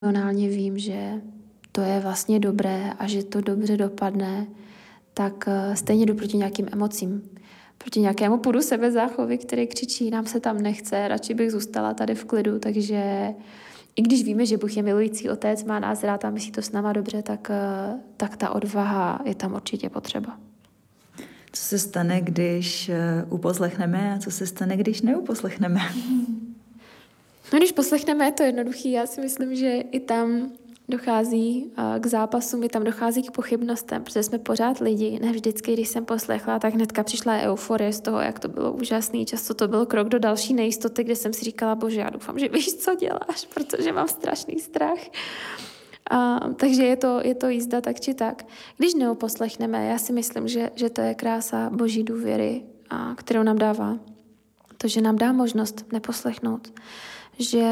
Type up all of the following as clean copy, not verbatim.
racionálně vím, že to je vlastně dobré a že to dobře dopadne, tak stejně jdu proti nějakým emocím. Proti nějakému půdu sebezáchovy, který křičí, nám se tam nechce, radši bych zůstala tady v klidu, takže i když víme, že Bůh je milující otec, má nás rád a myslí to s náma dobře, tak ta odvaha je tam určitě potřeba. Co se stane, když uposlechneme a co se stane, když neuposlechneme? No, když poslechneme, je to jednoduchý. Já si myslím, že i tam dochází k zápasům, i tam dochází k pochybnostem, protože jsme pořád lidi. Ne vždycky, když jsem poslechla, tak hnedka přišla euforie z toho, jak to bylo úžasný. Často to byl krok do další nejistoty, kde jsem si říkala, bože, já doufám, že víš, co děláš, protože mám strašný strach. Takže je to jízda tak či tak. Když neuposlechneme, já si myslím, že to je krása boží důvěry, kterou nám dává. To, že nám dá možnost neposlechnout, že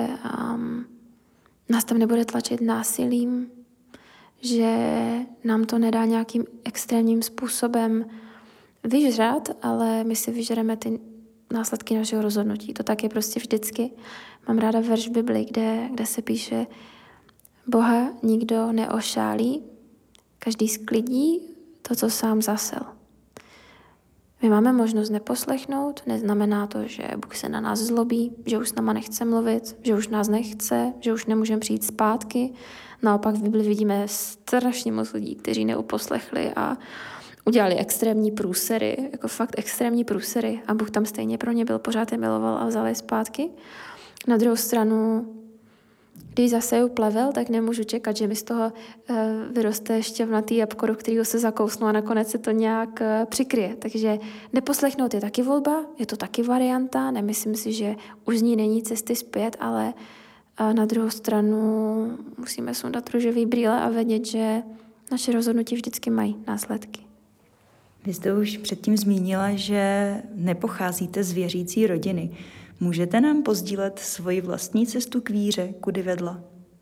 nás tam nebude tlačit násilím, že nám to nedá nějakým extrémním způsobem vyžrat, ale my si vyžereme ty následky našeho rozhodnutí. To tak je prostě vždycky. Mám ráda verš v Bibli, kde se píše: Boha nikdo neošálí, každý sklidí to, co sám zasel. My máme možnost neposlechnout, neznamená to, že Bůh se na nás zlobí, že už s náma nechce mluvit, že už nás nechce, že už nemůžeme přijít zpátky. Naopak v Bibli vidíme strašně moc lidí, kteří neuposlechli a udělali extrémní průsery, jako fakt extrémní průsery, a Bůh tam stejně pro ně byl, pořád je miloval a vzal je zpátky. Na druhou stranu, když zaseju plevel, tak nemůžu čekat, že mi z toho vyroste šťavnatý jabko, do kterého se zakousnu a nakonec se to nějak přikryje. Takže neposlechnout je taky volba, je to taky varianta, nemyslím si, že už z ní není cesty zpět, ale na druhou stranu musíme sundat růžový brýle a vědět, že naše rozhodnutí vždycky mají následky. Vy jste už předtím zmínila, že nepocházíte z věřící rodiny. Můžete nám pozdílet svoji vlastní cestu k víře, kudy vedla?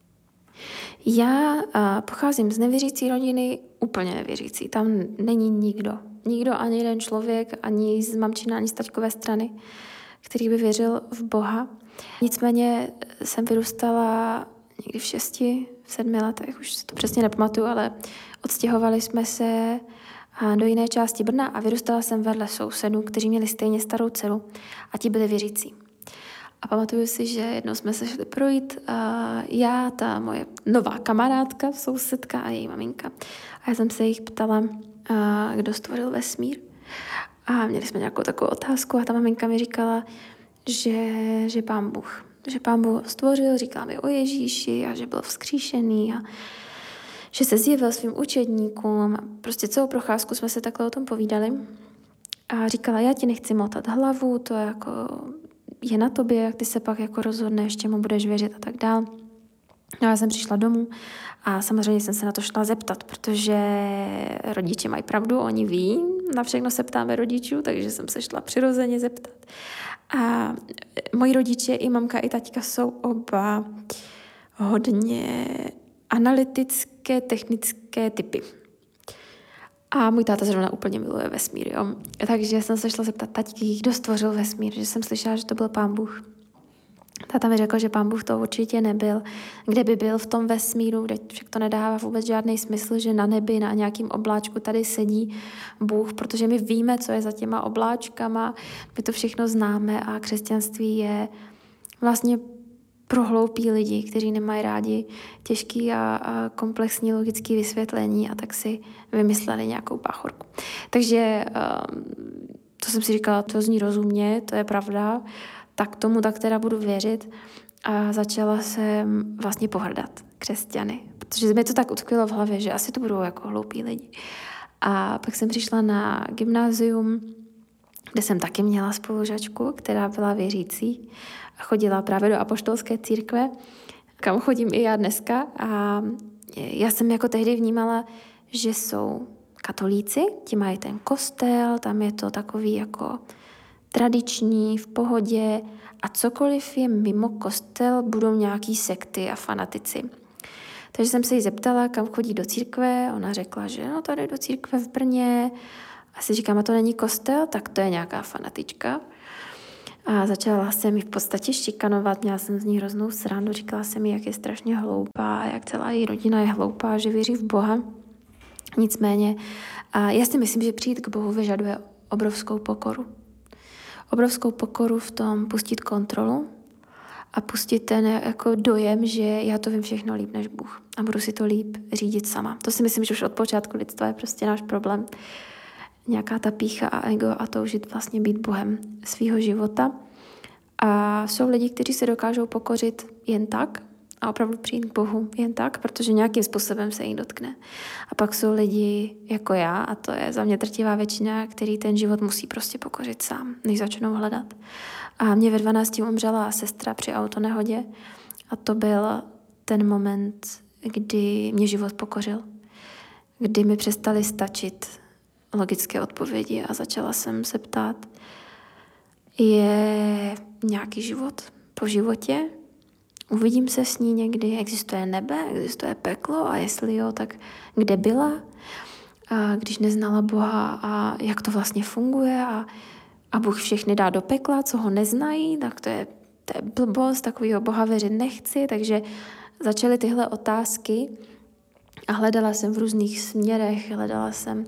Já pocházím z nevěřící rodiny, úplně nevěřící. Tam není nikdo. Nikdo, ani jeden člověk, ani z mamčina, ani z taťkové strany, který by věřil v Boha. Nicméně jsem vyrůstala někdy v 7 letech, už si to přesně nepamatuju, ale odstěhovali jsme se do jiné části Brna a vyrůstala jsem vedle sousedů, kteří měli stejně starou dceru a ti byli věřící. A pamatuju si, že jednou jsme se šli projít, já, ta moje nová kamarádka, sousedka a její maminka. A já jsem se jich ptala, kdo stvořil vesmír. A měli jsme nějakou takovou otázku a ta maminka mi říkala, že Pán Bůh. Že Pán Bůh stvořil, říkala mi o Ježíši a že byl vzkříšený a že se zjevil svým učedníkům. Prostě celou procházku jsme se takhle o tom povídali. A říkala, já ti nechci motat hlavu, to jako je na tobě, jak ty se pak jako rozhodneš, čemu budeš věřit a tak dál. No, já jsem přišla domů a samozřejmě jsem se na to šla zeptat, protože rodiče mají pravdu, oni ví, na všechno se ptáme rodičů, takže jsem se šla přirozeně zeptat. A moji rodiče, i mamka, i taťka jsou oba hodně analytické, technické typy. A můj táta zrovna úplně miluje vesmír, jo. Takže jsem se šla zeptat taťky, kdo stvořil vesmír, že jsem slyšela, že to byl Pán Bůh. Táta mi řekl, že Pán Bůh to určitě nebyl. Kde by byl v tom vesmíru, kde však to nedává vůbec žádný smysl, že na nebi, na nějakým obláčku tady sedí Bůh, protože my víme, co je za těma obláčkama, my to všechno známe a křesťanství je vlastně pro hloupí lidi, kteří nemají rádi těžký a komplexní logické vysvětlení a tak si vymysleli nějakou báchorku. Takže to jsem si říkala, to zní rozumně, to je pravda, tak tomu tak teda budu věřit a začala jsem vlastně pohrdat křesťany, protože mi to tak utkvělo v hlavě, že asi to budou jako hloupí lidi. A pak jsem přišla na gymnázium, kde jsem taky měla spolužačku, která byla věřící a chodila právě do apoštolské církve, kam chodím i já dneska. A já jsem jako tehdy vnímala, že jsou katolíci, ti mají ten kostel, tam je to takový jako tradiční, v pohodě a cokoliv je mimo kostel, budou nějaký sekty a fanatici. Takže jsem se jí zeptala, kam chodí do církve, ona řekla, že no tady do církve v Brně. A si říkám, a to není kostel, tak to je nějaká fanatička. A začala se mi v podstatě šikanovat, měla jsem z ní hroznou srandu, říkala jsem mi, jak je strašně hloupá, jak celá její rodina je hloupá, že věří v Boha. Nicméně, já si myslím, že přijít k Bohu vyžaduje obrovskou pokoru. Obrovskou pokoru v tom pustit kontrolu a pustit ten jako dojem, že já to vím všechno líp než Bůh a budu si to líp řídit sama. To si myslím, že už od počátku lidstva je prostě náš problém. Nějaká ta pýcha a ego a toužit vlastně být Bohem svýho života. A jsou lidi, kteří se dokážou pokořit jen tak a opravdu přijít k Bohu jen tak, protože nějakým způsobem se jich dotkne. A pak jsou lidi jako já, a to je za mě drtivá většina, který ten život musí prostě pokořit sám, než začnou hledat. A mě ve 12 umřela sestra při autonehodě a to byl ten moment, kdy mě život pokořil. Kdy mi přestaly stačit logické odpovědi a začala jsem se ptát, je nějaký život po životě? Uvidím se s ní někdy? Existuje nebe? Existuje peklo? A jestli jo, tak kde byla? A když neznala Boha a jak to vlastně funguje a Bůh všechny dá do pekla, co ho neznají, tak to je blbost, takovýho Boha věřit nechci, takže začaly tyhle otázky a hledala jsem v různých směrech, hledala jsem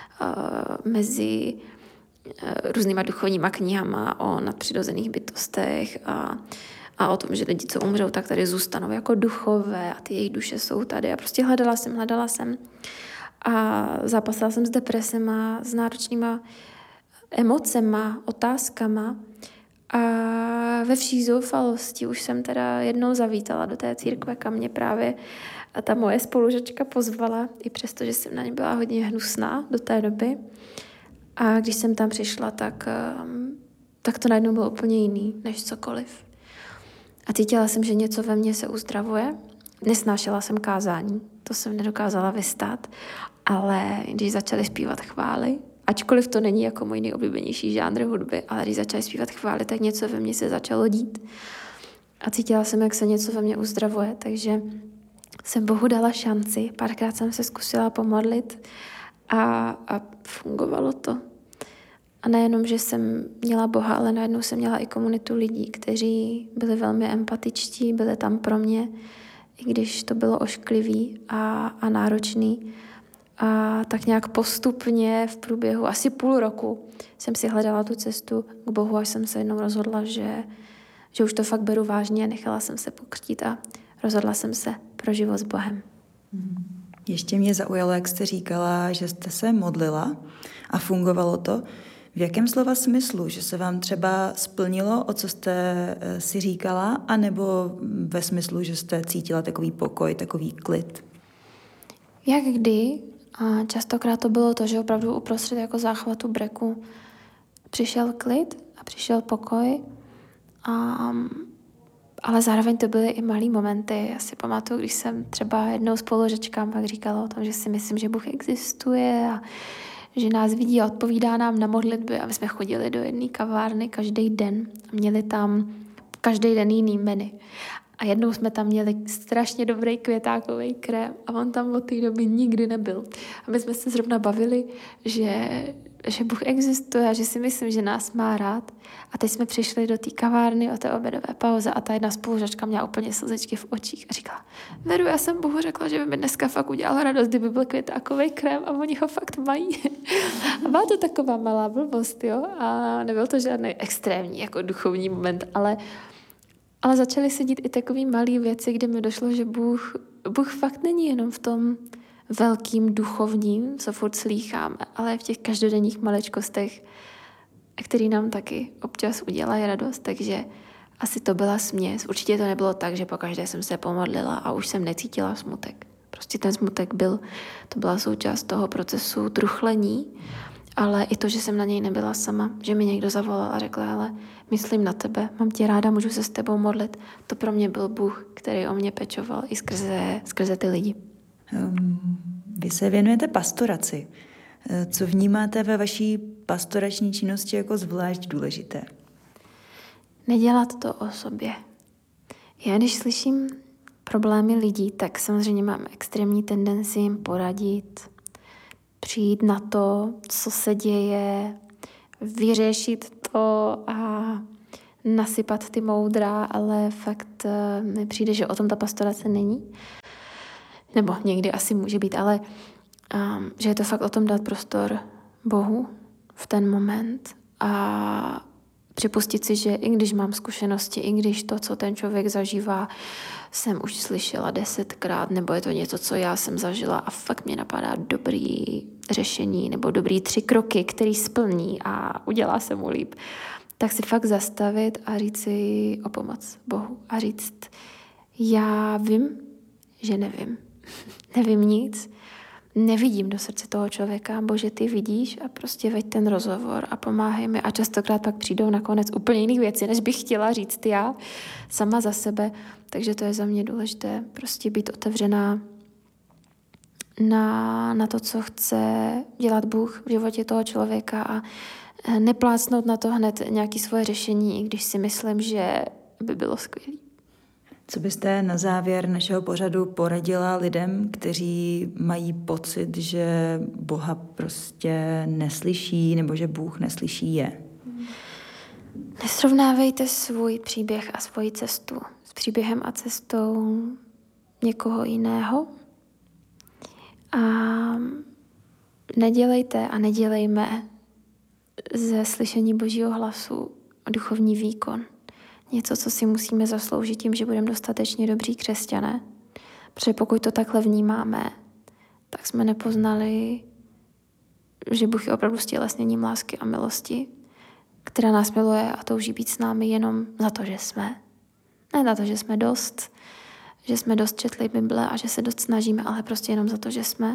mezi různýma duchovníma knihama o nadpřirozených bytostech a o tom, že lidi, co umřou, tak tady zůstanou jako duchové a ty jejich duše jsou tady. A prostě hledala jsem a zápasila jsem s depresema, s náročnýma emocema, otázkama a ve vší zoufalosti už jsem teda jednou zavítala do té církve, kam mě právě ta moje spolužačka pozvala, i přesto, že jsem na ně byla hodně hnusná do té doby. A když jsem tam přišla, tak to najednou bylo úplně jiný než cokoliv. A cítila jsem, že něco ve mně se uzdravuje. Nesnášela jsem kázání, to jsem nedokázala vystát, ale když začali zpívat chvály, ačkoliv to není jako můj nejoblíbenější žánr hudby, ale když začali zpívat chvály, tak něco ve mně se začalo dít. A cítila jsem, jak se něco ve mně uzdravuje, takže jsem Bohu dala šanci. Párkrát jsem se zkusila pomodlit a fungovalo to. A nejenom, že jsem měla Boha, ale najednou jsem měla i komunitu lidí, kteří byli velmi empatičtí, byli tam pro mě, i když to bylo ošklivý a náročný. A tak nějak postupně v průběhu asi půl roku jsem si hledala tu cestu k Bohu, až jsem se jednou rozhodla, že už to fakt beru vážně, nechala jsem se pokřtít a rozhodla jsem se pro život s Bohem. Ještě mě zaujalo, jak jste říkala, že jste se modlila a fungovalo to. V jakém slova smyslu? Že se vám třeba splnilo, o co jste si říkala, anebo ve smyslu, že jste cítila takový pokoj, takový klid? Jak kdy? A častokrát to bylo to, že opravdu uprostřed jako záchvatu breku přišel klid a přišel pokoj. Ale zároveň to byly i malý momenty. Já si pamatuju, když jsem třeba jednou spolužečkám pak říkala o tom, že si myslím, že Bůh existuje a že nás vidí a odpovídá nám na modlitby. A my jsme chodili do jedné kavárny každý den. Měli tam každý den jiný menu. A jednou jsme tam měli strašně dobrý květákový krém a on tam od té doby nikdy nebyl. A my jsme se zrovna bavili, že Bůh existuje a že si myslím, že nás má rád. A teď jsme přišli do té kavárny o té obědové pauze a ta jedna spolužačka měla úplně slzičky v očích a říkala: Veru, já jsem Bohu řekla, že by mi dneska fakt udělala radost, kdyby byl květákový krém a oni ho fakt mají. A byla to taková malá blbost, jo? A nebyl to žádný extrémní jako duchovní moment, ale začaly se dít i takové malé věci, kde mi došlo, že Bůh fakt není jenom v tom velkým duchovním, co furt slýcháme, ale v těch každodenních maličkostech, který nám taky občas udělají radost. Takže asi to byla směs. Určitě to nebylo tak, že pokaždé jsem se pomodlila a už jsem necítila smutek. Prostě ten smutek to byla součást toho procesu truchlení, ale i to, že jsem na něj nebyla sama, že mi někdo zavolal a řekl: hele, myslím na tebe, mám tě ráda, můžu se s tebou modlit. To pro mě byl Bůh, který o mě pečoval i skrze ty lidi. Vy se věnujete pastoraci. Co vnímáte ve vaší pastorační činnosti jako zvlášť důležité? Nedělat to o sobě. Já když slyším problémy lidí, tak samozřejmě mám extrémní tendenci jim poradit, přijít na to, co se děje, vyřešit to a nasypat ty moudra, ale fakt mi přijde, že o tom ta pastorace není. Nebo někdy asi může být, ale že je to fakt o tom dát prostor Bohu v ten moment a připustit si, že i když mám zkušenosti, i když to, co ten člověk zažívá, jsem už slyšela 10krát, nebo je to něco, co já jsem zažila a fakt mě napadá dobrý řešení nebo dobrý 3 kroky, který splní a udělá se mu líp, tak si fakt zastavit a říct si o pomoc Bohu a říct, já vím, že nevím. Nevím nic, nevidím do srdce toho člověka, Bože, ty vidíš a prostě veď ten rozhovor a pomáhej mi. A častokrát pak přijdou nakonec úplně jiných věcí, než bych chtěla říct já sama za sebe. Takže to je za mě důležité, prostě být otevřená na to, co chce dělat Bůh v životě toho člověka a neplácnout na to hned nějaké svoje řešení, i když si myslím, že by bylo skvělé. Co byste na závěr našeho pořadu poradila lidem, kteří mají pocit, že Boha prostě neslyší nebo že Bůh neslyší je? Nesrovnávejte svůj příběh a svoji cestu s příběhem a cestou někoho jiného. A nedělejte a nedělejme ze slyšení Božího hlasu duchovní výkon. Něco, co si musíme zasloužit tím, že budeme dostatečně dobří křesťané. Protože pokud to takhle vnímáme, tak jsme nepoznali, že Bůh je opravdu stělesněním lásky a milosti, která nás miluje a touží být s námi jenom za to, že jsme. Ne za to, že jsme dost četli Bible a že se dost snažíme, ale prostě jenom za to, že jsme.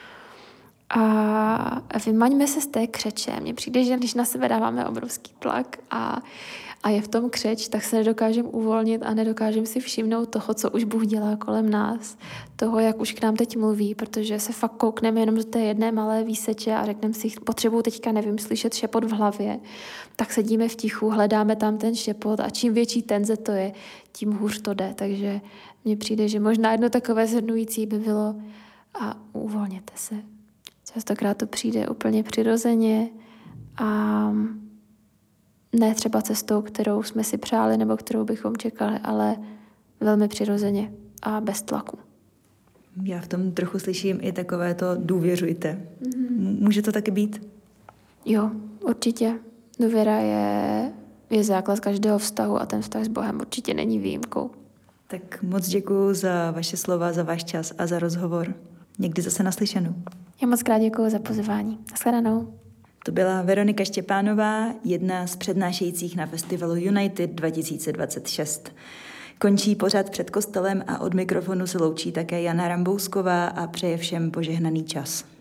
A vymaňme se z té křeče. Mně přijde, že když na sebe dáváme obrovský tlak a je v tom křeč, tak se nedokážeme uvolnit a nedokážeme si všimnout toho, co už Bůh dělá kolem nás. Toho, jak už k nám teď mluví, protože se fakt koukneme jenom do té jedné malé výseče a řekneme si, potřebuji teďka, nevím, slyšet šepot v hlavě. Tak sedíme v tichu, hledáme tam ten šepot a čím větší tenze to je, tím hůř to jde. Takže mně přijde, že možná jedno takové shrnující by bylo a uvolněte se. Častokrát to přijde úplně přirozeně a ne třeba cestou, kterou jsme si přáli nebo kterou bychom čekali, ale velmi přirozeně a bez tlaku. Já v tom trochu slyším i takové to důvěřujte. Může to taky být? Jo, určitě. Důvěra je základ každého vztahu a ten vztah s Bohem určitě není výjimkou. Tak moc děkuju za vaše slova, za váš čas a za rozhovor. Někdy zase naslyšenou. Já moc krát děkuju za pozvání. Nashledanou. To byla Veronika Štěpánová, jedna z přednášejících na festivalu United 2026. Končí pořad Před kostelem a od mikrofonu se loučí také Jana Rambousková a přeje všem požehnaný čas.